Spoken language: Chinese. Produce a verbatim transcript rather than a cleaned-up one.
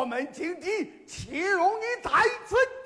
我们今天岂容你在此